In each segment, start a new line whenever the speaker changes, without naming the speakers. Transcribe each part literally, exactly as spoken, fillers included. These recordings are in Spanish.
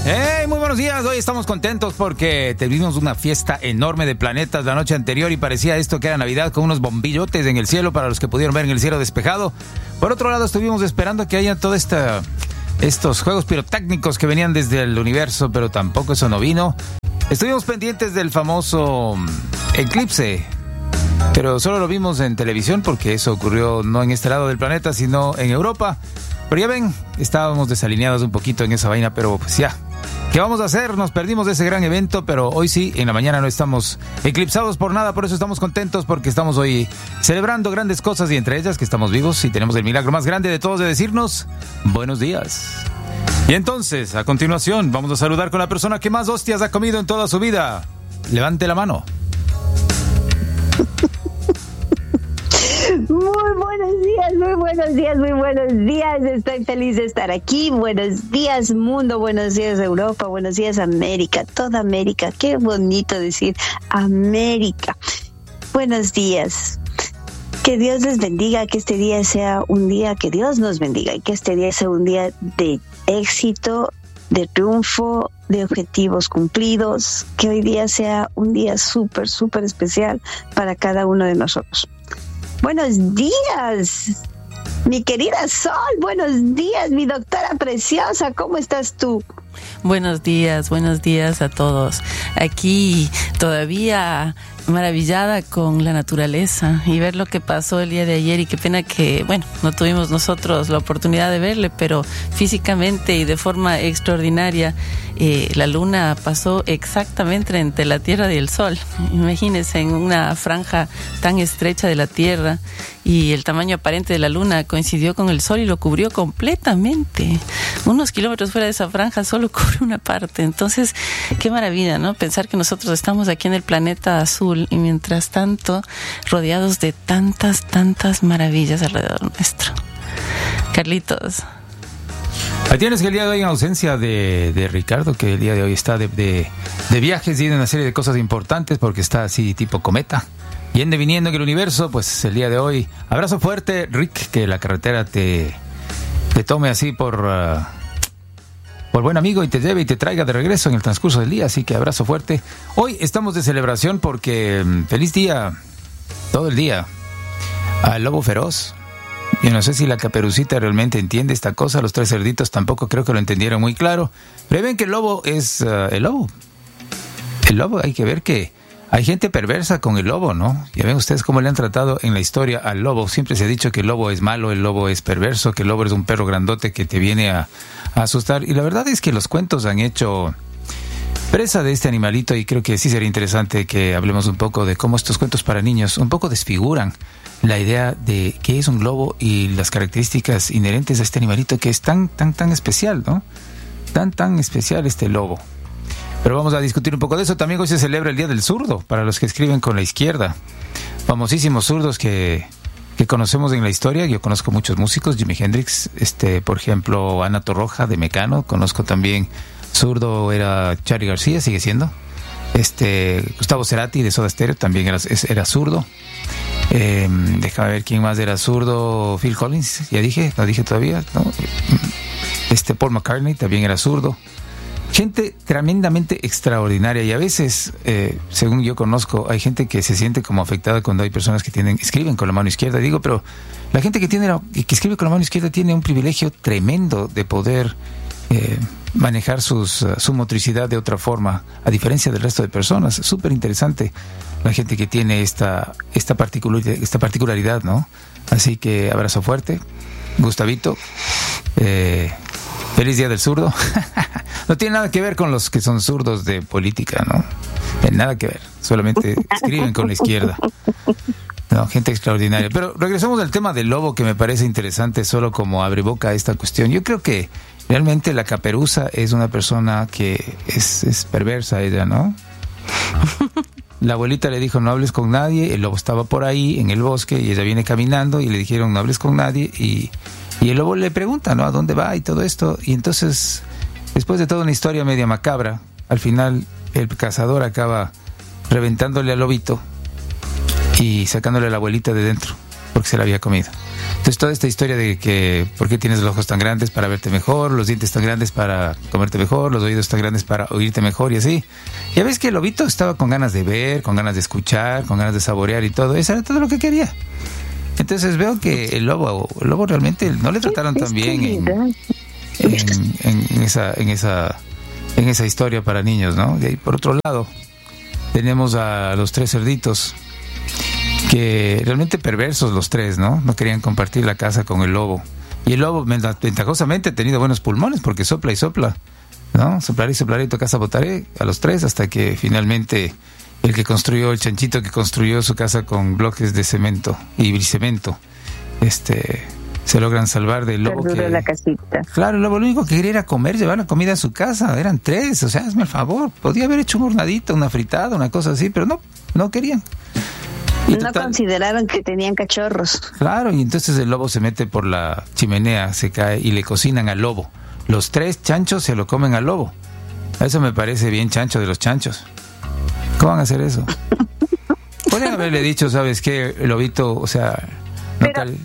Hey, muy buenos días. Hoy estamos contentos porque tuvimos una fiesta enorme de planetas la noche anterior y parecía esto que era Navidad con unos bombillotes en el cielo para los que pudieron ver en el cielo despejado. Por otro lado, estuvimos esperando que haya todo esta, estos juegos pirotécnicos que venían desde el universo, pero tampoco eso no vino. Estuvimos pendientes del famoso eclipse, pero solo lo vimos en televisión porque eso ocurrió no en este lado del planeta, sino en Europa. Pero ya ven, estábamos desalineados un poquito en esa vaina, pero pues ya. ¿Qué vamos a hacer? Nos perdimos de ese gran evento, pero hoy sí, en la mañana no estamos eclipsados por nada, por eso estamos contentos, porque estamos hoy celebrando grandes cosas y entre ellas que estamos vivos y tenemos el milagro más grande de todos de decirnos buenos días. Y entonces, a continuación, vamos a saludar con la persona que más hostias ha comido en toda su vida. Levante la mano.
Muy buenos días, muy buenos días, muy buenos días. Estoy feliz de estar aquí. Buenos días, mundo. Buenos días, Europa. Buenos días, América. Toda América. Qué bonito decir América. Buenos días. Que Dios les bendiga, que este día sea un día, que Dios nos bendiga y que este día sea un día de éxito, de triunfo, de objetivos cumplidos. Que hoy día sea un día súper, súper especial para cada uno de nosotros. Buenos días, mi querida Sol. Buenos días, mi doctora preciosa. ¿Cómo estás tú?
Buenos días, buenos días a todos. Aquí todavía maravillada con la naturaleza y ver lo que pasó el día de ayer, y qué pena que, bueno, no tuvimos nosotros la oportunidad de verle, pero físicamente y de forma extraordinaria, eh, la luna pasó exactamente entre la Tierra y el Sol. Imagínense, en una franja tan estrecha de la Tierra, y el tamaño aparente de la luna coincidió con el Sol y lo cubrió completamente. Unos kilómetros fuera de esa franja solo cubre una parte. Entonces, qué maravilla, ¿no? Pensar que nosotros estamos aquí en el planeta azul y mientras tanto rodeados de tantas, tantas maravillas alrededor nuestro. Carlitos.
Ahí tienes que el día de hoy, en ausencia de, de Ricardo, que el día de hoy está de, de, de viajes y de una serie de cosas importantes porque está así tipo cometa, yendo y viniendo en el universo, pues el día de hoy, abrazo fuerte, Rick, que la carretera te, te tome así por, uh, por buen amigo y te lleve y te traiga de regreso en el transcurso del día, así que abrazo fuerte. Hoy estamos de celebración porque um, feliz día, todo el día, al lobo feroz. Yo no sé si la Caperucita realmente entiende esta cosa, los tres cerditos tampoco creo que lo entendieron muy claro, pero ven que el lobo es uh, el lobo. El lobo, hay que ver que hay gente perversa con el lobo, ¿no? Ya ven ustedes cómo le han tratado en la historia al lobo. Siempre se ha dicho que el lobo es malo, el lobo es perverso, que el lobo es un perro grandote que te viene a, a asustar. Y la verdad es que los cuentos han hecho presa de este animalito, y creo que sí sería interesante que hablemos un poco de cómo estos cuentos para niños un poco desfiguran la idea de qué es un lobo y las características inherentes a este animalito que es tan, tan, tan especial, ¿no? Tan, tan especial este lobo. Pero vamos a discutir un poco de eso. También hoy se celebra el Día del Zurdo, para los que escriben con la izquierda. Famosísimos zurdos que, que conocemos en la historia. Yo conozco muchos músicos, Jimi Hendrix, este, por ejemplo, Ana Torroja de Mecano. Conozco también, zurdo era Charly García, sigue siendo. Este, Gustavo Cerati de Soda Stereo también era, era zurdo. Eh, déjame ver quién más era zurdo. Phil Collins, ya dije, no dije todavía, ¿no? Este, Paul McCartney también era zurdo. Gente tremendamente extraordinaria, y a veces, eh, según yo conozco, hay gente que se siente como afectada cuando hay personas que tienen, escriben con la mano izquierda. Digo, pero la gente que tiene la, que escribe con la mano izquierda tiene un privilegio tremendo de poder eh, manejar sus, uh, su motricidad de otra forma, a diferencia del resto de personas. Es súper interesante la gente que tiene esta, esta, particular, esta particularidad, ¿no? Así que abrazo fuerte, Gustavito. Eh, Feliz Día del Zurdo. No tiene nada que ver con los que son zurdos de política, ¿no? Nada que ver. Solamente escriben con la izquierda. No, gente extraordinaria. Pero regresamos al tema del lobo, que me parece interesante, solo como abre boca a esta cuestión. Yo creo que realmente la Caperuza es una persona que es, es perversa, ella, ¿no? La abuelita le dijo, no hables con nadie. El lobo estaba por ahí en el bosque y ella viene caminando y le dijeron, no hables con nadie. Y, y el lobo le pregunta, ¿no? ¿A dónde va? Y todo esto. Y entonces, después de toda una historia media macabra, al final el cazador acaba reventándole al lobito y sacándole a la abuelita de dentro. porque se la había comido. Entonces toda esta historia de que ¿por qué tienes los ojos tan grandes para verte mejor, los dientes tan grandes para comerte mejor, los oídos tan grandes para oírte mejor y así? Ya ves que el lobito estaba con ganas de ver, con ganas de escuchar, con ganas de saborear y todo, eso era todo lo que quería. Entonces veo que el lobo, el lobo realmente no le trataron tan bien en, en, en esa, en esa, en esa historia para niños, ¿no? Y ahí por otro lado tenemos a los tres cerditos, que realmente perversos los tres, ¿no? No querían compartir la casa con el lobo. Y el lobo ventajosamente ha tenido buenos pulmones porque sopla y sopla, ¿no? Soplaré y soplaré y tu casa botaré a los tres hasta que finalmente el que construyó, el chanchito que construyó su casa con bloques de cemento y bicemento, este, se logran salvar del lobo que...
la casita.
Claro, el lobo lo único que quería era comer, llevar la comida a su casa. Eran tres, o sea, hazme el favor. Podía haber hecho un hornadito, una fritada, una cosa así, pero no, no querían.
Y no total, consideraron que tenían cachorros.
Claro, y entonces el lobo se mete por la chimenea, se cae y le cocinan al lobo. Los tres chanchos se lo comen al lobo. Eso me parece bien chancho de los chanchos. ¿Cómo van a hacer eso? Pueden haberle dicho, ¿sabes qué? El lobito, o sea... No
pero,
tal...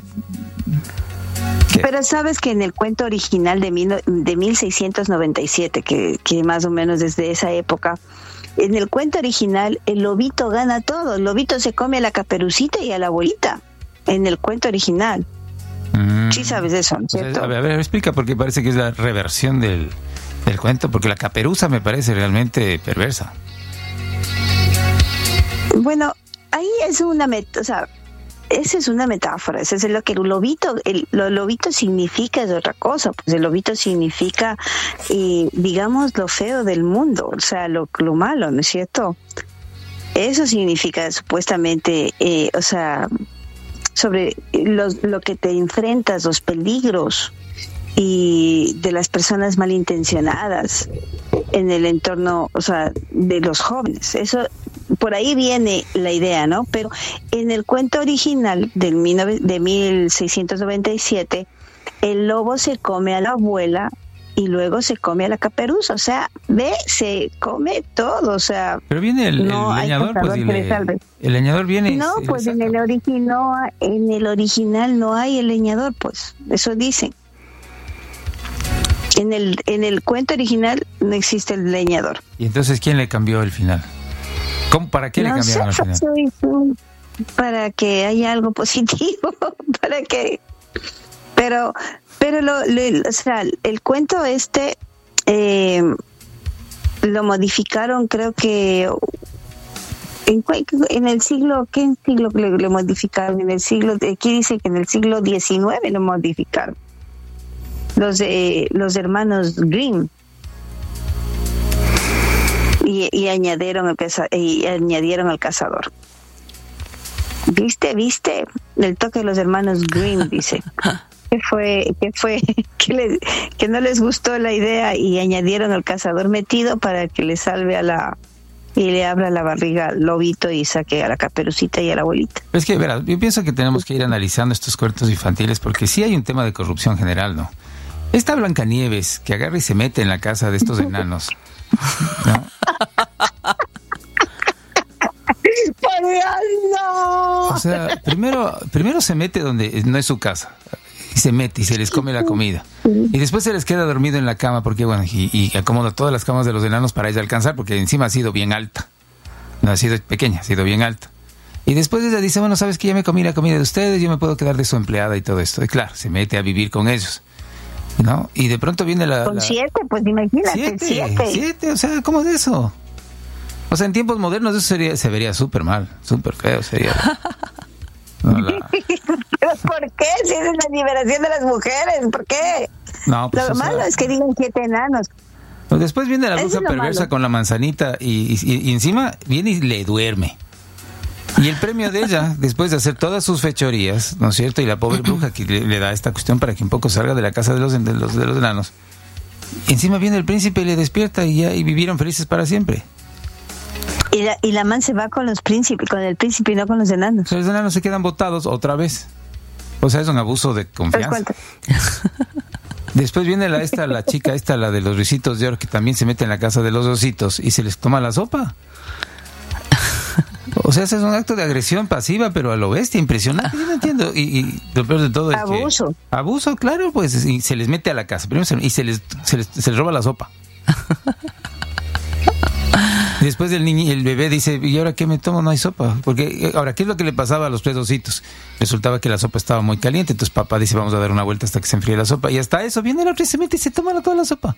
pero sabes que en el cuento original de, mil, de mil seiscientos noventa y siete, que, que más o menos desde esa época... En el cuento original, el lobito gana todo. El lobito se come a la Caperucita y a la abuelita. En el cuento original. Mm. Sí sabes eso, ¿no es cierto?
A ver, a ver, explica, porque parece que es la reversión del, del cuento, porque la caperuza me parece realmente perversa.
Bueno, ahí es una meta, o sea, esa es una metáfora, eso es lo que el lobito, el lo lobito significa es otra cosa, pues el lobito significa, eh, digamos, lo feo del mundo, o sea, lo, lo malo, ¿no es cierto? Eso significa supuestamente, eh, o sea, sobre los, lo que te enfrentas, los peligros y de las personas malintencionadas en el entorno, o sea, de los jóvenes. Eso, por ahí viene la idea, ¿no? Pero en el cuento original del de mil seiscientos noventa y siete, el lobo se come a la abuela y luego se come a la caperuza, o sea, ve, se come todo, o sea...
Pero viene el, no el leñador, pues, y le, el leñador viene...
No, y pues en el, original, en el original no hay el leñador, pues, eso dicen. En el, en el cuento original no existe el leñador.
¿Y entonces quién le cambió el final? ¿Cómo, ¿Para qué no le cambiaron sé, el final?
Soy, para que haya algo positivo, para que... Pero... Pero lo, lo, o sea, el cuento este eh, lo modificaron, creo que en, en el siglo, ¿qué siglo lo, lo modificaron? En el siglo, aquí dice que en el siglo diecinueve lo modificaron. Los eh, los hermanos Grimm y, y añadieron el y añadieron al cazador. ¿Viste? ¿Viste? El toque de los hermanos Grimm, dice. que fue que fue que, les, que no les gustó la idea y añadieron al cazador metido para que le salve a la y le abra la barriga al lobito y saque a la caperucita y a la abuelita.
Es que, verás, yo pienso que tenemos que ir analizando estos cuentos infantiles porque sí hay un tema de corrupción general, ¿no? Esta Blancanieves que agarra y se mete en la casa de estos enanos, ¿no?
¡Por Dios, no!
O sea, primero, primero se mete donde no es su casa. Y se mete y se les come la comida. Y después se les queda dormido en la cama porque, bueno, y, y acomoda todas las camas de los enanos para ella alcanzar porque encima ha sido bien alta. No ha sido pequeña, ha sido bien alta. Y después ella dice, bueno, ¿sabes qué? Ya me comí la comida de ustedes, yo me puedo quedar de su empleada y todo esto. Y claro, se mete a vivir con ellos, ¿no? Y de pronto viene la...
Con
la...
siete, pues imagínate,
siete.
Siete.
Siete, o sea, ¿cómo es eso? O sea, en tiempos modernos eso sería, se vería súper mal, súper feo sería. No, la...
¿Pero por qué? Si es la liberación de las mujeres, ¿por qué?
No, pues,
lo malo sea... es que digan siete enanos.
Pues después viene la bruja perversa malo. Con la manzanita y, y, y encima viene y le duerme. Y el premio de ella, después de hacer todas sus fechorías, ¿no es cierto? Y la pobre bruja que le, le da esta cuestión para que un poco salga de la casa de los, de los, de los enanos. Y encima viene el príncipe y le despierta y ya y vivieron felices para siempre.
Y la, y la man se va con los príncipes, con el príncipe y no con los enanos.
O sea, los enanos se quedan botados otra vez. O sea, es un abuso de confianza. Después viene la esta, la chica esta, la de los risitos de oro, que también se mete en la casa de los ositos y se les toma la sopa. O O sea, ese es un acto de agresión pasiva, pero a lo bestia, impresionante. Yo no entiendo. Y, y lo peor de todo es
abuso.
que... Abuso, claro, pues, y se les mete a la casa. Primero se, y se les, se les, se les roba la sopa. Después el niño, el bebé dice, ¿y ahora qué me tomo? No hay sopa. Porque ahora, ¿qué es lo que le pasaba a los tres ositos? Resultaba que la sopa estaba muy caliente, entonces papá dice, vamos a dar una vuelta hasta que se enfríe la sopa. Y hasta eso viene el otro y se mete y se toma toda la sopa.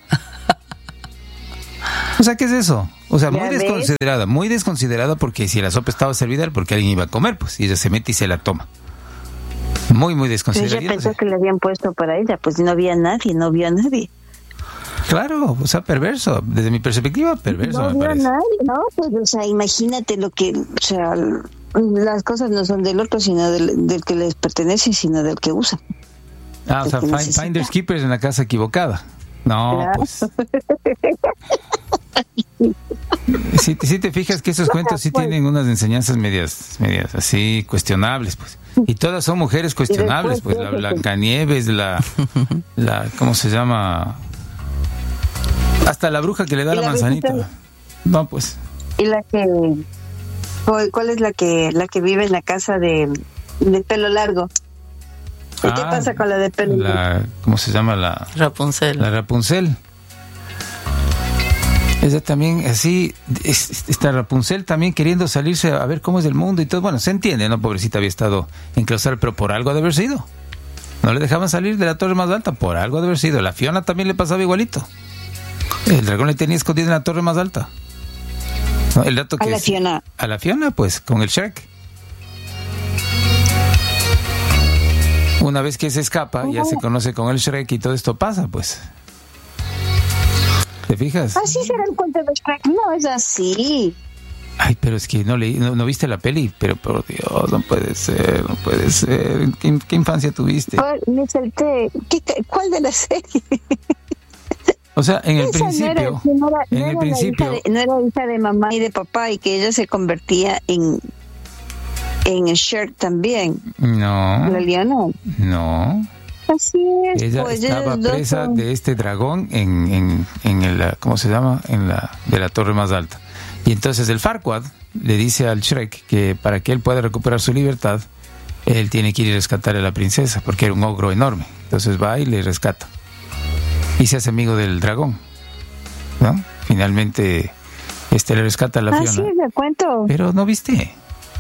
O sea, ¿qué es eso? O sea, muy desconsiderada, muy desconsiderada, porque si la sopa estaba servida era porque alguien iba a comer, pues, y ella se mete y se la toma. Muy, muy desconsiderada.
Ella pensó que le habían puesto para ella, pues no había nadie, no vio a nadie.
Claro, o sea, perverso. Desde mi perspectiva, perverso,
no
me
vio
parece.
A nadie, no, pues, o sea, imagínate lo que, o sea, las cosas no son del otro, sino del, del que les pertenece, sino del que usa.
Ah, o sea, find, finders keepers en la casa equivocada. No, claro. Pues. Si, si te fijas que esos cuentos sí tienen unas enseñanzas medias, medias así cuestionables, pues. Y todas son mujeres cuestionables, pues. La Blancanieves, la, la, ¿cómo se llama? Hasta la bruja que le da la, la manzanita. Visita? No, pues.
¿Y la que, cuál es la que, la que vive en la casa de, de pelo largo? ¿Qué ah, te pasa con la de pelo
la,
largo?
¿Cómo se llama la?
Rapunzel.
La Rapunzel. Ella también, así, esta Rapunzel también queriendo salirse a ver cómo es el mundo y todo. Bueno, se entiende, ¿no? Pobrecita había estado enclaustrada, pero por algo ha de haber sido. No le dejaban salir de la torre más alta, por algo ha de haber sido. La Fiona también le pasaba igualito. El dragón le tenía escondido en la torre más alta. ¿No? El dato que
a la
es,
Fiona.
A la Fiona, pues, con el Shrek. Una vez que se escapa, uh-huh. ya se conoce con el Shrek y todo esto pasa, pues. ¿Te fijas?
Así será el cuento de Shrek. No es así.
Ay, pero es que no leí, no, no viste la peli, pero por Dios, no puede ser, no puede ser. ¿Qué, qué infancia tuviste?
Me salté. ¿Qué, ¿Cuál de las series?
O sea, en el Esa principio,
no era, no era,
en
no
el
era
principio,
de, no era hija de mamá y de papá y que ella se convertía en en Shrek también.
No.
¿La Leona?
No.
Así es.
Ella
pues,
estaba presa dos... de este dragón en, en, en el, ¿cómo se llama? En la, de la torre más alta. Y entonces el Farquaad le dice al Shrek que para que él pueda recuperar su libertad, él tiene que ir y rescatar a la princesa, porque era un ogro enorme. Entonces va y le rescata. Y se hace amigo del dragón, ¿no? Finalmente, este le rescata a la
ah,
Fiona.
Sí, me cuento.
Pero no viste.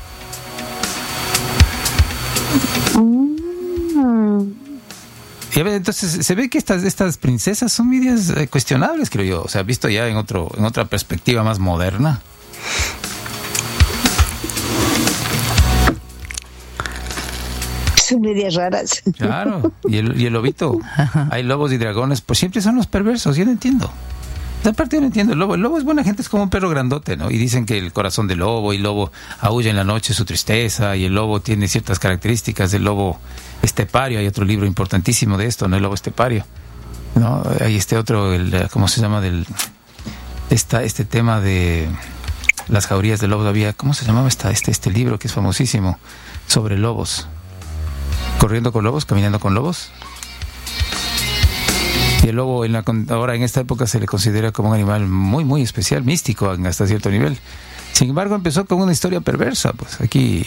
Mm.
Y a ver, entonces se ve que estas estas princesas son medias eh, cuestionables, creo yo. O sea, visto ya en otro en otra perspectiva más moderna.
Son medias raras.
Claro. Y el, y el lobito. Hay lobos y dragones, pues siempre son los perversos. Yo no entiendo. Esa parte yo no entiendo. El lobo, el lobo es buena gente, es como un perro grandote, ¿no? Y dicen que el corazón del lobo, y el lobo aúlla en la noche su tristeza, y el lobo tiene ciertas características del lobo estepario. Hay otro libro importantísimo de esto, ¿no? El lobo estepario, ¿no? Hay este otro, el, ¿cómo se llama? Del esta, este tema de las jaurías de lobos. Había, ¿cómo se llamaba esta, este, este libro que es famosísimo sobre lobos? Corriendo con lobos, caminando con lobos. Y el lobo en la, ahora en esta época se le considera como un animal muy, muy especial, místico hasta cierto nivel. Sin embargo, empezó con una historia perversa. Pues aquí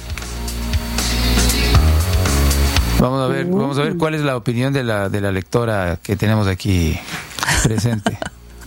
vamos a ver, vamos a ver cuál es la opinión de la de la lectora que tenemos aquí presente.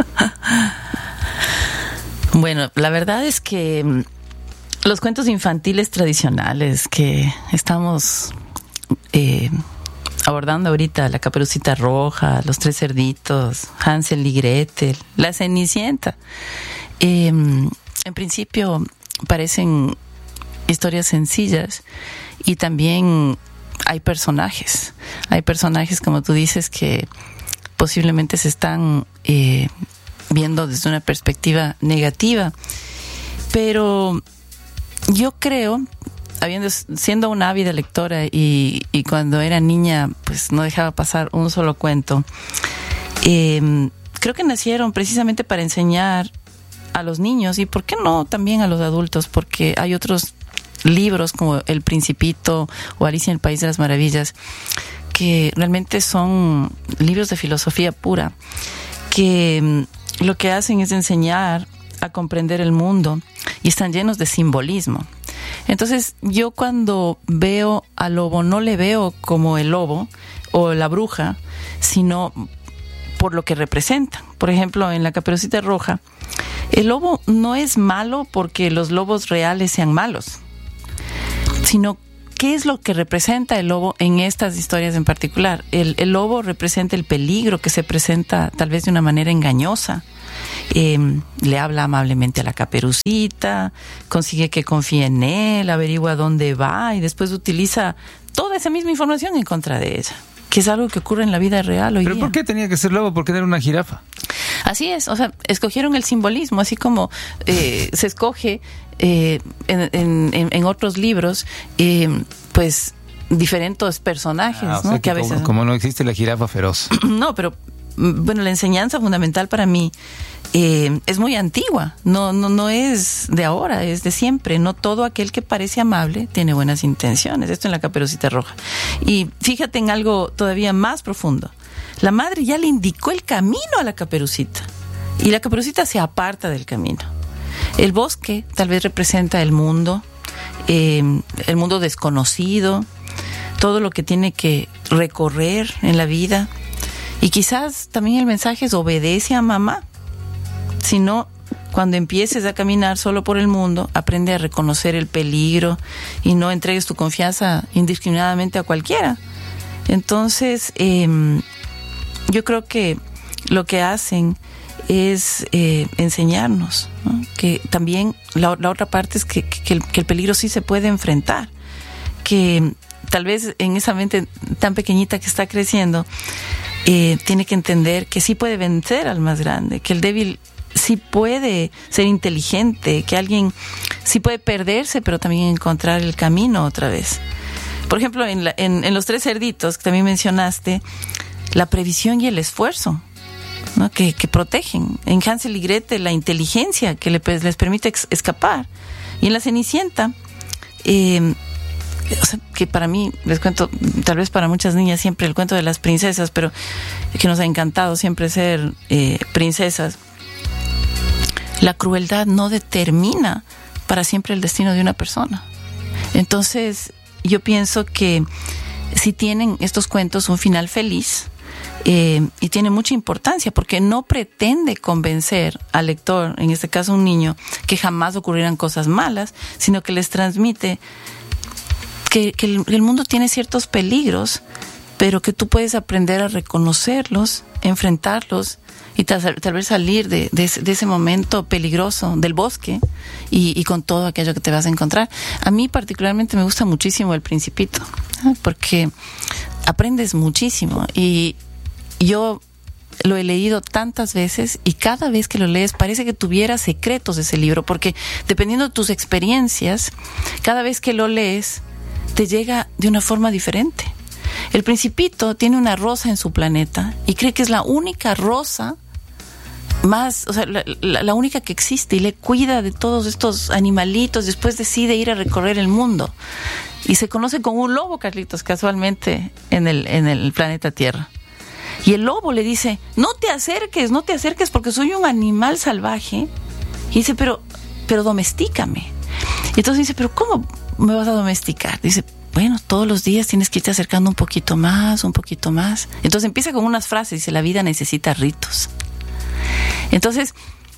Bueno, la verdad es que los cuentos infantiles tradicionales que estamos eh, abordando ahorita, la Caperucita Roja, los Tres Cerditos, Hansel y Gretel, la Cenicienta, eh, en principio parecen historias sencillas y también hay personajes, hay personajes como tú dices que posiblemente se están eh, viendo desde una perspectiva negativa, pero yo creo, habiendo siendo una ávida lectora y, y cuando era niña pues no dejaba pasar un solo cuento, eh, creo que nacieron precisamente para enseñar a los niños y por qué no también a los adultos, porque hay otros libros como El Principito o Alicia en el País de las Maravillas que realmente son libros de filosofía pura que lo que hacen es enseñar a comprender el mundo y están llenos de simbolismo. Entonces, yo cuando veo al lobo, no le veo como el lobo o la bruja, sino por lo que representa. Por ejemplo, en La Caperucita Roja, el lobo no es malo porque los lobos reales sean malos, sino ¿qué es lo que representa el lobo en estas historias en particular? El, el lobo representa el peligro que se presenta tal vez de una manera engañosa. Eh, le habla amablemente a la Caperucita, consigue que confíe en él, averigua dónde va y después utiliza toda esa misma información en contra de ella, que es algo que ocurre en la vida real hoy
¿Pero
día.
por qué tenía que ser lobo? ¿Por qué no era una jirafa?
Así es, o sea, escogieron el simbolismo, así como eh, se escoge eh, en, en, en otros libros, eh, pues, diferentes personajes,
Ah, o
¿no?
sea, que
que a veces
como, como no existe la jirafa feroz.
No, pero bueno, la enseñanza fundamental para mí eh, es muy antigua, no, no, no es de ahora, es de siempre. No todo aquel que parece amable tiene buenas intenciones. Esto en La Caperucita Roja. Y fíjate en algo todavía más profundo. La madre ya le indicó el camino a la Caperucita y la Caperucita se aparta del camino. El bosque tal vez representa el mundo, eh, el mundo desconocido, todo lo que tiene que recorrer en la vida. Y quizás también el mensaje es obedece a mamá. Si no, cuando empieces a caminar solo por el mundo, aprende a reconocer el peligro y no entregues tu confianza indiscriminadamente a cualquiera. Entonces, eh, yo creo que lo que hacen es eh, enseñarnos, ¿no? Que también la, la otra parte es que, que, el, que el peligro sí se puede enfrentar, que tal vez en esa mente tan pequeñita que está creciendo, eh, tiene que entender que sí puede vencer al más grande, que el débil sí puede ser inteligente, que alguien sí puede perderse, pero también encontrar el camino otra vez. Por ejemplo, en, la, en, en Los Tres Cerditos, que también mencionaste, la previsión y el esfuerzo, ¿no? que, que protegen. En Hansel y Gretel, la inteligencia que le, les permite ex, escapar. Y en La Cenicienta, eh, o sea, que para mí, les cuento, tal vez para muchas niñas siempre el cuento de las princesas, pero que nos ha encantado siempre ser eh, princesas. La crueldad no determina para siempre el destino de una persona. Entonces, yo pienso que si tienen estos cuentos un final feliz, eh, y tiene mucha importancia porque no pretende convencer al lector, en este caso un niño, que jamás ocurrirán cosas malas, sino que les transmite que, que el, el mundo tiene ciertos peligros, pero que tú puedes aprender a reconocerlos, enfrentarlos y tal, tal vez salir de, de, de ese momento peligroso del bosque y, y con todo aquello que te vas a encontrar. A mí particularmente me gusta muchísimo El Principito, ¿eh? Porque aprendes muchísimo y yo lo he leído tantas veces y cada vez que lo lees parece que tuviera secretos de ese libro, porque dependiendo de tus experiencias, cada vez que lo lees te llega de una forma diferente. El Principito tiene una rosa en su planeta y cree que es la única rosa más, o sea, la, la, la única que existe, y le cuida de todos estos animalitos. Después decide ir a recorrer el mundo y se conoce con un lobo, Carlitos, casualmente en el, en el planeta Tierra. Y el lobo le dice, no te acerques, no te acerques porque soy un animal salvaje. Y dice, pero, pero domestícame. Y entonces dice, pero ¿cómo me vas a domesticar? Dice, bueno, todos los días tienes que irte acercando un poquito más, un poquito más. Entonces empieza con unas frases, dice, la vida necesita ritos. Entonces,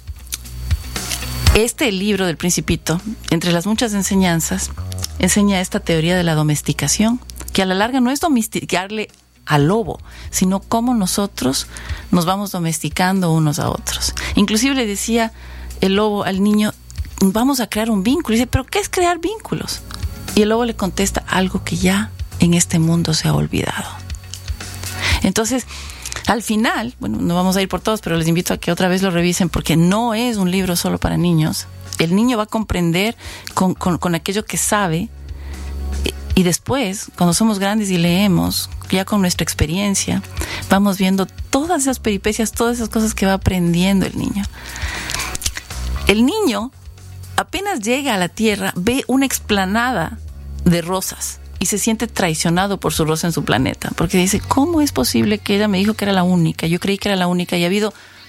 este libro del Principito, entre las muchas enseñanzas, enseña esta teoría de la domesticación, que a la larga no es domesticarle al lobo, sino cómo nosotros nos vamos domesticando unos a otros. Inclusive le decía el lobo al niño, vamos a crear un vínculo. Y dice, ¿pero qué es crear vínculos? Y el lobo le contesta, algo que ya en este mundo se ha olvidado. Entonces, al final, bueno, no vamos a ir por todos, pero les invito a que otra vez lo revisen porque no es un libro solo para niños. El niño va a comprender con, con, con aquello que sabe, y después, cuando somos grandes y leemos, ya con nuestra experiencia, vamos viendo todas esas peripecias, todas esas cosas que va aprendiendo el niño. El niño apenas llega a la tierra, ve una explanada de rosas y se siente traicionado por su rosa en su planeta, porque dice, ¿cómo es posible que ella me dijo que era la única? Yo creí que era la única y ha habido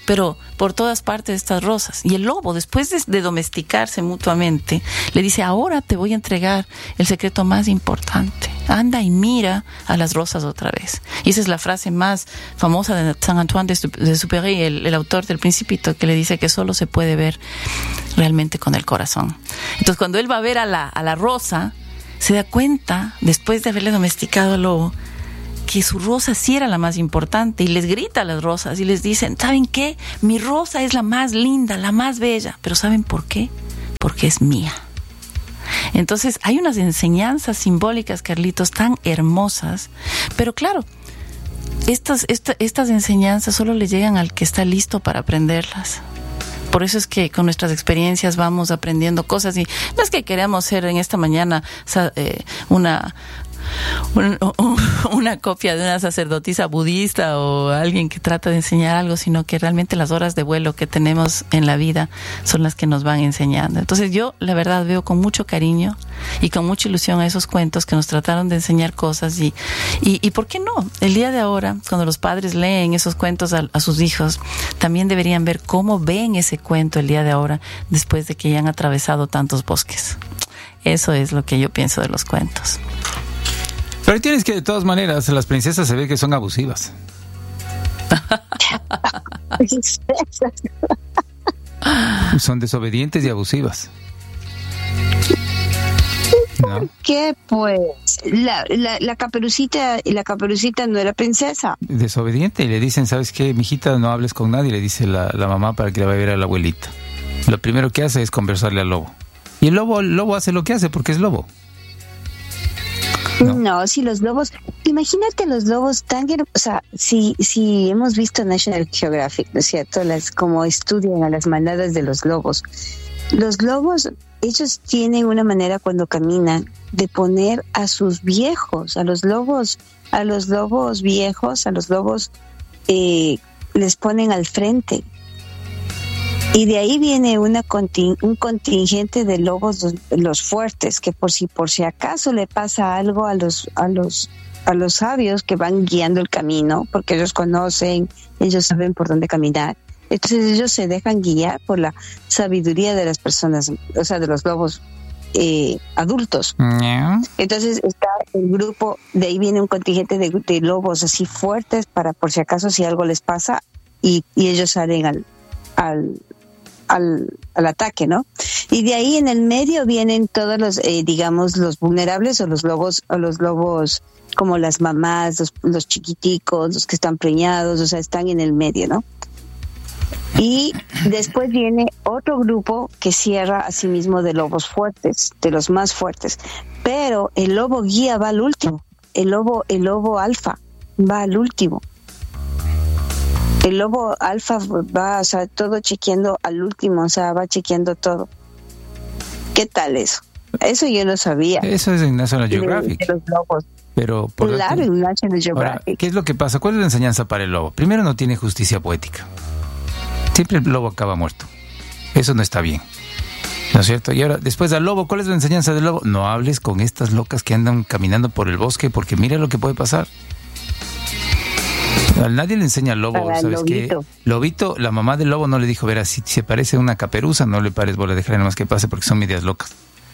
pero por todas partes estas rosas. Y el lobo, después de, de domesticarse mutuamente, le dice, ahora te voy a entregar el secreto más importante. Anda y mira a las rosas otra vez. Y esa es la frase más famosa de Saint Antoine de Supéry, el, el autor del Principito, que le dice que solo se puede ver realmente con el corazón. Entonces, cuando él va a ver a la, a la rosa, se da cuenta, después de haberle domesticado al lobo, que su rosa sí era la más importante, y les grita a las rosas y les dicen, ¿saben qué? Mi rosa es la más linda, la más bella. ¿Pero saben por qué? Porque es mía. Entonces hay unas enseñanzas simbólicas, Carlitos, tan hermosas, pero claro, estas, esta, estas enseñanzas solo le llegan al que está listo para aprenderlas. Por eso es que con nuestras experiencias vamos aprendiendo cosas, y no es que queramos ser en esta mañana eh, una... Un, una copia de una sacerdotisa budista o alguien que trata de enseñar algo, sino que realmente las horas de vuelo que tenemos en la vida son las que nos van enseñando. Entonces yo, la verdad, veo con mucho cariño y con mucha ilusión a esos cuentos que nos trataron de enseñar cosas, y, y, y ¿por qué no? El día de ahora, cuando los padres leen esos cuentos a, a sus hijos, también deberían ver cómo ven ese cuento el día de ahora, después de que ya han atravesado tantos bosques. Eso es lo que yo pienso de los cuentos.
Pero tienes que, de todas maneras, las princesas se ve que son abusivas. Son desobedientes y abusivas. ¿No?
¿Qué pues? La, la, la caperucita, la caperucita no era princesa.
Desobediente, y le dicen, ¿sabes qué, mijita? No hables con nadie, le dice la, la mamá para que la vaya a ver a la abuelita. Lo primero que hace es conversarle al lobo. Y el lobo, el lobo hace lo que hace porque es lobo. No.
no, si los lobos, imagínate los lobos tan, o sea, si, si hemos visto National Geographic, ¿no es cierto? Las, como estudian a las manadas de los lobos. Los lobos, ellos tienen una manera cuando caminan de poner a sus viejos, a los lobos, a los lobos viejos, a los lobos eh, les ponen al frente. Y de ahí viene una conting- un contingente de lobos, los, los fuertes, que por si por si acaso le pasa algo a los a los a los sabios que van guiando el camino, porque ellos conocen, ellos saben por dónde caminar. Entonces ellos se dejan guiar por la sabiduría de las personas, o sea, de los lobos eh, adultos.
Yeah.
Entonces está el grupo, de ahí viene un contingente de, de lobos así fuertes para por si acaso si algo les pasa, y, y ellos salen al al Al, al ataque, ¿no? Y de ahí en el medio vienen todos los, eh, digamos, los vulnerables, o los lobos, o los lobos como las mamás, los, los chiquiticos, los que están preñados, o sea, están en el medio, ¿no? Y después viene otro grupo que cierra a sí mismo de lobos fuertes, de los más fuertes. Pero el lobo guía va al último, el lobo, el lobo alfa va al último. El lobo alfa va, o sea, todo chequeando al último, o sea, va chequeando todo. ¿Qué tal eso? Eso yo no sabía.
Eso es en National Geographic.
De, de los lobos.
Pero por
claro, en National Geographic.
Ahora, ¿qué es lo que pasa? ¿Cuál es la enseñanza para el lobo? Primero, no tiene justicia poética. Siempre el lobo acaba muerto. Eso no está bien, ¿no es cierto? Y ahora, después al lobo, ¿cuál es la enseñanza del lobo? No hables con estas locas que andan caminando por el bosque, porque mira lo que puede pasar. A nadie le enseña al lobo,
Para
¿sabes qué? Lobito, la mamá del lobo no le dijo, verás, si se parece a una caperuza, no le pares bola, déjale nomás que pase porque son medias locas.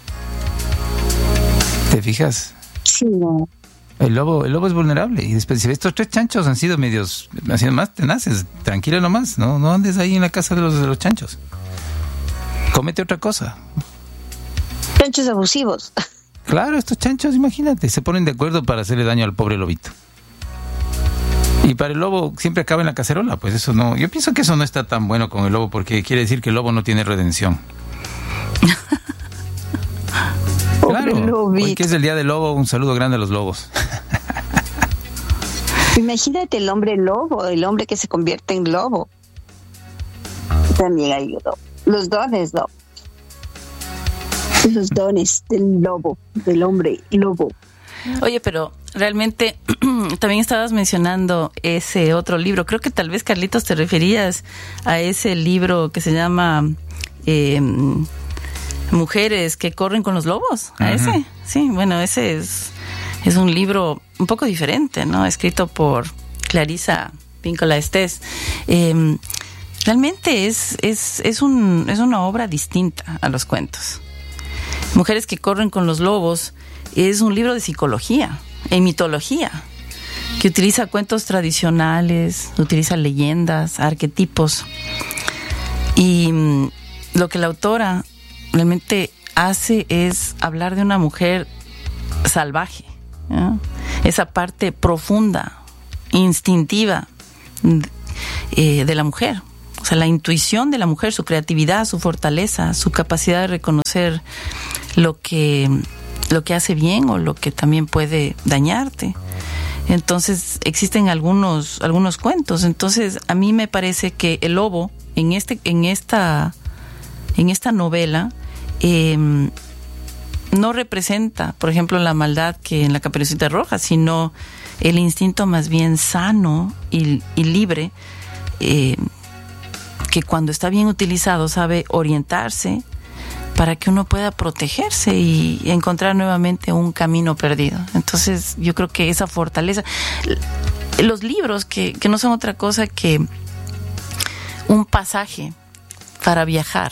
¿Te fijas?
Sí, no.
El lobo, el lobo es vulnerable, y después dice, estos tres chanchos han sido medios, han sido más tenaces, tranquila nomás, no, no andes ahí en la casa de los, de los chanchos. Cómete otra cosa.
Chanchos abusivos.
Claro, estos chanchos, imagínate, se ponen de acuerdo para hacerle daño al pobre lobito. Y para el lobo siempre acaba en la cacerola, pues eso no, yo pienso que eso no está tan bueno con el lobo, porque quiere decir que el lobo no tiene redención. Claro, hoy que es el día del lobo, un saludo grande a los lobos.
Imagínate el hombre lobo, el hombre que se convierte en lobo. También hay los dones, ¿no? Los dones del lobo, del hombre lobo.
Oye, pero realmente también estabas mencionando ese otro libro. Creo que tal vez, Carlitos, te referías a ese libro que se llama eh, Mujeres que corren con los lobos. ¿A uh-huh. ese? Sí, bueno, ese es, es un libro un poco diferente, ¿no? Escrito por Clarissa Pinkola Estés. Eh, realmente es, es, es, un, es una obra distinta a los cuentos. Mujeres que corren con los lobos es un libro de psicología, en mitología, que utiliza cuentos tradicionales, utiliza leyendas, arquetipos. Y mm, lo que la autora realmente hace es hablar de una mujer salvaje, ¿no? Esa parte profunda, instintiva eh, de la mujer. O sea, la intuición de la mujer, su creatividad, su fortaleza, su capacidad de reconocer lo que, lo que hace bien o lo que también puede dañarte. Entonces, existen algunos, algunos cuentos. Entonces, a mí me parece que el lobo, en este, en esta, en esta novela, eh, no representa, por ejemplo, la maldad que en la Caperucita Roja, sino el instinto más bien sano y, y libre, eh, que cuando está bien utilizado sabe orientarse para que uno pueda protegerse y encontrar nuevamente un camino perdido. Entonces yo creo que esa fortaleza, los libros que, que no son otra cosa que un pasaje para viajar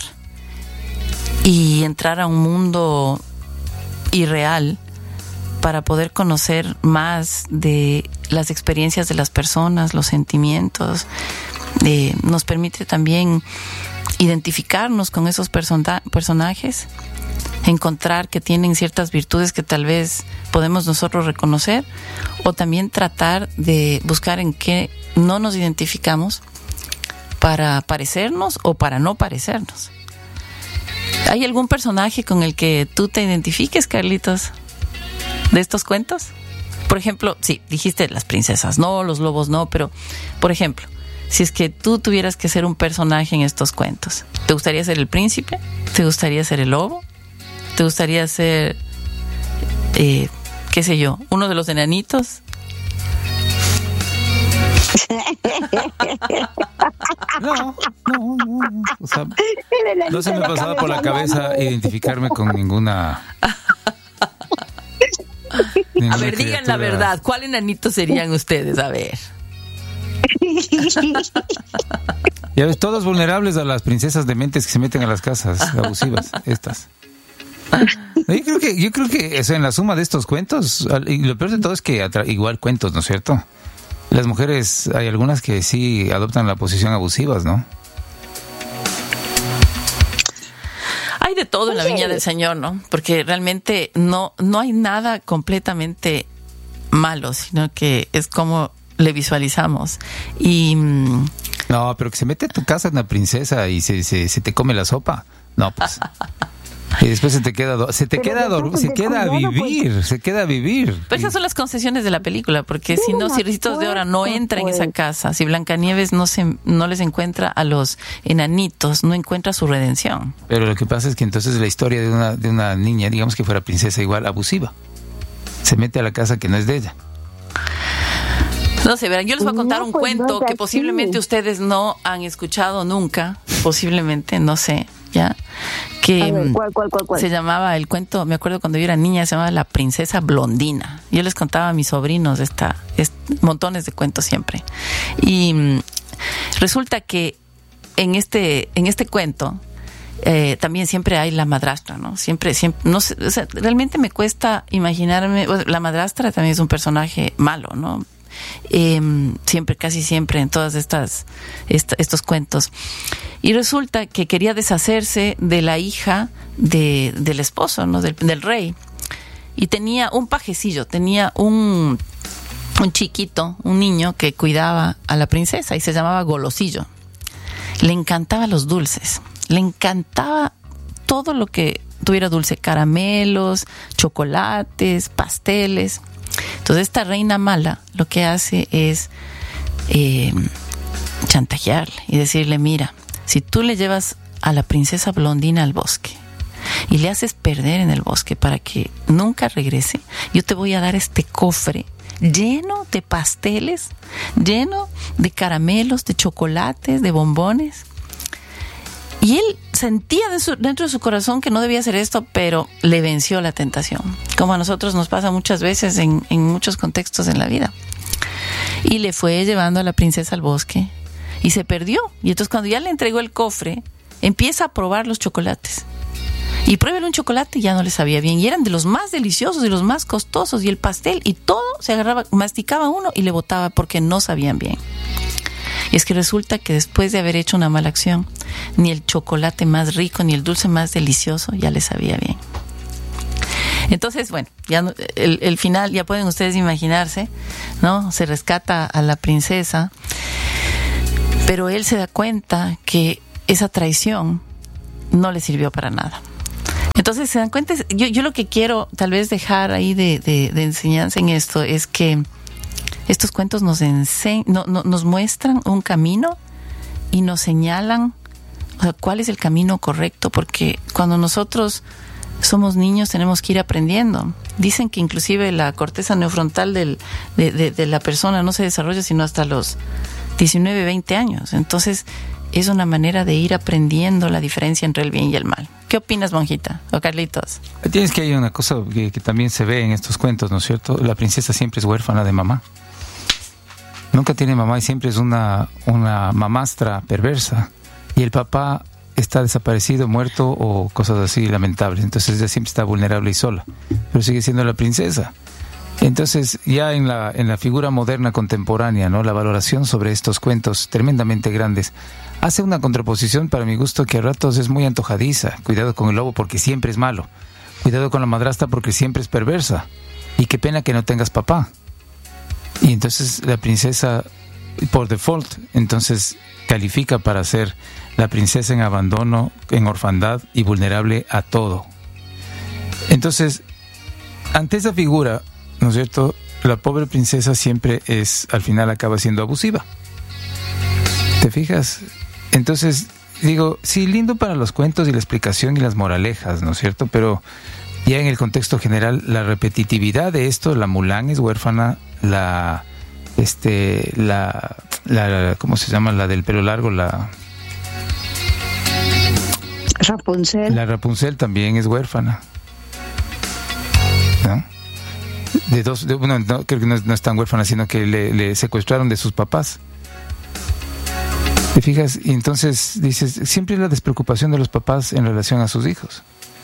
y entrar a un mundo irreal para poder conocer más de las experiencias de las personas, los sentimientos. Eh, nos permite también identificarnos con esos persona- personajes, encontrar que tienen ciertas virtudes que tal vez podemos nosotros reconocer, o también tratar de buscar en qué no nos identificamos para parecernos o para no parecernos. ¿Hay algún personaje con el que tú te identifiques, Carlitos, de estos cuentos? Por ejemplo, sí, dijiste las princesas no, los lobos no, pero, por ejemplo, si es que tú tuvieras que ser un personaje en estos cuentos, ¿te gustaría ser el príncipe? ¿Te gustaría ser el lobo? ¿Te gustaría ser, eh, qué sé yo, uno de los enanitos?
No, no, no. O sea, no se me pasaba por la cabeza identificarme con ninguna... ninguna
A ver, digan la verdad. ¿Cuál enanito serían ustedes? A ver.
Ya ves, todos vulnerables a las princesas dementes que se meten a las casas abusivas, estas. Yo creo que, yo creo que eso, en la suma de estos cuentos, y lo peor de todo es que atra- igual cuentos, ¿no es cierto? Las mujeres, hay algunas que sí adoptan la posición abusivas, ¿no?
Hay de todo en la Viña del Señor, ¿no? Porque realmente no, no hay nada completamente malo, sino que es como le visualizamos. Y
no, pero que se mete a tu casa una princesa y se, se, se te come la sopa. No, pues. Y después se te queda, se te queda, se queda a vivir, se queda a vivir.
Pero esas son las concesiones de la película, porque si no, si Ricitos de Oro no entra en esa casa, si Blancanieves no se, no les encuentra a los enanitos, no encuentra su redención.
Pero lo que pasa es que entonces la historia de una, de una niña, digamos que fuera princesa igual, abusiva, se mete a la casa que no es de ella.
No sé, verán, yo les voy a contar
no,
un
pues,
cuento
no,
que posiblemente
sí.
ustedes no han escuchado nunca, posiblemente, no sé, ya, que
A ver, ¿cuál, cuál, cuál, cuál?
se llamaba el cuento, me acuerdo cuando yo era niña, se llamaba La Princesa Blondina. Yo les contaba a mis sobrinos esta, esta montones de cuentos siempre. Y mm, resulta que en este, en este cuento eh, también siempre hay la madrastra, ¿no? Siempre, siempre, no sé, o sea, realmente me cuesta imaginarme, bueno, la madrastra también es un personaje malo, ¿no? Eh, siempre, casi siempre en todas estas esta, estos cuentos, y resulta que quería deshacerse de la hija de, del esposo, ¿no? del, del rey, y tenía un pajecillo, tenía un un chiquito, un niño que cuidaba a la princesa y se llamaba Golosillo. Le encantaban los dulces, le encantaba todo lo que tuviera dulce, caramelos, chocolates, pasteles. Entonces esta reina mala lo que hace es eh, chantajearle y decirle, mira, si tú le llevas a la princesa Blondina al bosque y le haces perder en el bosque para que nunca regrese, yo te voy a dar este cofre lleno de pasteles, lleno de caramelos, de chocolates, de bombones. Y él sentía de su, dentro de su corazón que no debía hacer esto, pero le venció la tentación, como a nosotros nos pasa muchas veces en, en muchos contextos en la vida. Y le fue llevando a la princesa al bosque, y se perdió. Y entonces cuando ya le entregó el cofre, empieza a probar los chocolates. Y pruébele un chocolate y ya no le sabía bien. Y eran de los más deliciosos y los más costosos. Y el pastel y todo se agarraba, masticaba uno y le botaba porque no sabían bien. Y es que resulta que después de haber hecho una mala acción, ni el chocolate más rico ni el dulce más delicioso ya le sabía bien. Entonces, bueno, ya no, el, el final ya pueden ustedes imaginarse, ¿no? Se rescata a la princesa, pero él se da cuenta que esa traición no le sirvió para nada. Entonces, se dan cuenta, yo, yo lo que quiero tal vez dejar ahí de, de, de enseñanza en esto es que estos cuentos nos ense- no, no, nos muestran un camino y nos señalan, o sea, cuál es el camino correcto, porque cuando nosotros somos niños tenemos que ir aprendiendo. Dicen que inclusive la corteza neofrontal del, de, de, de la persona no se desarrolla sino hasta los diecinueve, veinte años. Entonces es una manera de ir aprendiendo la diferencia entre el bien y el mal. ¿Qué opinas, monjita? O Carlitos.
Tienes que hay una cosa que, que también se ve en estos cuentos, ¿no es cierto? La princesa siempre es huérfana de mamá. Nunca tiene mamá y siempre es una, una mamastra perversa. Y el papá está desaparecido, muerto o cosas así lamentables. Entonces ella siempre está vulnerable y sola. Pero sigue siendo la princesa. Entonces ya en la, en la figura moderna contemporánea, ¿no? La valoración sobre estos cuentos tremendamente grandes hace una contraposición para mi gusto que a ratos es muy antojadiza. Cuidado con el lobo porque siempre es malo. Cuidado con la madrastra porque siempre es perversa. Y qué pena que no tengas papá. Y entonces la princesa, por default, entonces califica para ser la princesa en abandono, en orfandad y vulnerable a todo. Entonces, ante esa figura, ¿no es cierto?, la pobre princesa siempre es, al final acaba siendo abusiva. ¿Te fijas? Entonces, digo, sí, lindo para los cuentos y la explicación y las moralejas, ¿no es cierto? Pero ya en el contexto general, la repetitividad de esto, la Mulan es huérfana, la, este, la, la, ¿cómo se llama? La del pelo largo, la...
Rapunzel.
La Rapunzel también es huérfana, ¿no? De dos, de, bueno, no, creo que no, no es tan huérfana, sino que le, le secuestraron de sus papás. ¿Te fijas? Y entonces dices, siempre es la despreocupación de los papás en relación a sus hijos.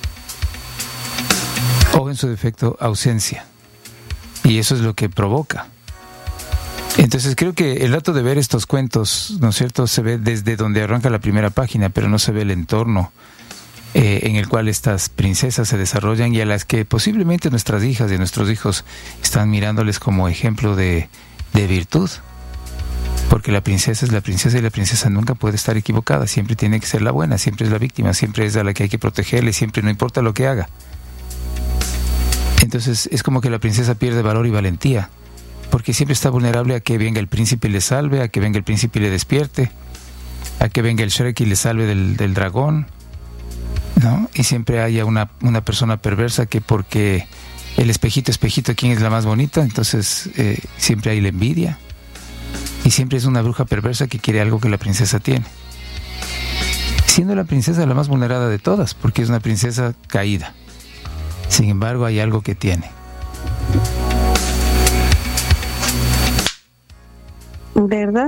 O en su defecto, ausencia. Y eso es lo que provoca. Entonces creo que el dato de ver estos cuentos, ¿no es cierto?, se ve desde donde arranca la primera página, pero no se ve el entorno eh, en el cual estas princesas se desarrollan y a las que posiblemente nuestras hijas y nuestros hijos están mirándoles como ejemplo de, de virtud. Porque la princesa es la princesa y la princesa nunca puede estar equivocada, siempre tiene que ser la buena, siempre es la víctima, siempre es a la que hay que protegerle, siempre no importa lo que haga. Entonces es como que la princesa pierde valor y valentía, porque siempre está vulnerable a que venga el príncipe y le salve, a que venga el príncipe y le despierte, a que venga el Shrek y le salve del, del dragón, ¿no? Y siempre haya una, una persona perversa que porque el espejito, espejito, ¿quién es la más bonita? Entonces eh, siempre hay la envidia. Y siempre es una bruja perversa que quiere algo que la princesa tiene. Siendo la princesa la más vulnerada de todas, porque es una princesa caída. Sin embargo, hay algo que tiene.
¿Verdad?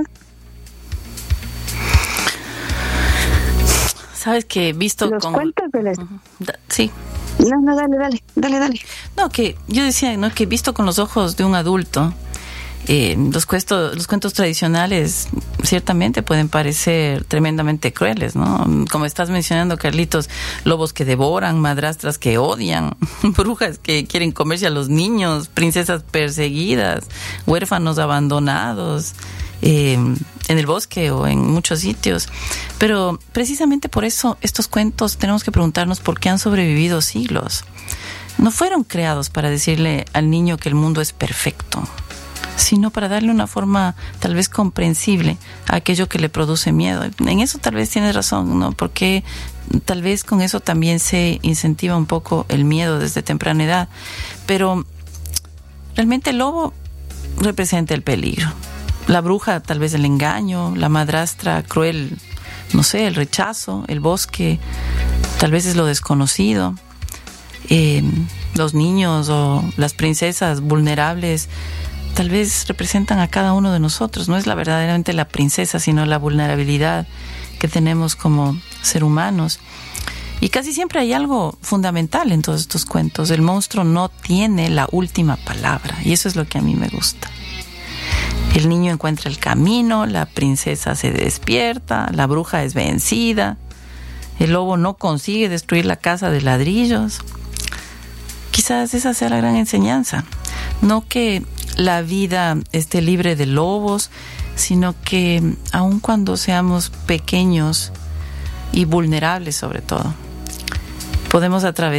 Sabes que he visto
los
con...
cuentos de las...
Uh-huh. Sí.
No, no, dale, dale, dale, dale.
No, que yo decía, ¿no?, que he visto con los ojos de un adulto, eh, los cuentos, los cuentos tradicionales ciertamente pueden parecer tremendamente crueles, ¿no? Como estás mencionando, Carlitos, lobos que devoran, madrastras que odian, brujas que quieren comerse a los niños, princesas perseguidas, huérfanos abandonados eh, en el bosque o en muchos sitios. Pero precisamente por eso estos cuentos tenemos que preguntarnos por qué han sobrevivido siglos. No fueron creados para decirle al niño que el mundo es perfecto, sino para darle una forma tal vez comprensible a aquello que le produce miedo. En eso tal vez tienes razón, ¿no? Porque tal vez con eso también se incentiva un poco el miedo desde temprana edad. Pero realmente el lobo representa el peligro. La bruja tal vez el engaño, la madrastra cruel, no sé, el rechazo, el bosque, tal vez es lo desconocido. Eh, los niños o las princesas vulnerables tal vez representan a cada uno de nosotros. No es la verdaderamente la princesa, sino la vulnerabilidad que tenemos como ser humanos. Y casi siempre hay algo fundamental en todos estos cuentos. El monstruo no tiene la última palabra, y eso es lo que a mí me gusta. El niño encuentra el camino, la princesa se despierta, la bruja es vencida, el lobo no consigue destruir la casa de ladrillos. Quizás esa sea la gran enseñanza. No que la vida esté libre de lobos, sino que aun cuando seamos pequeños y vulnerables sobre todo, podemos atravesar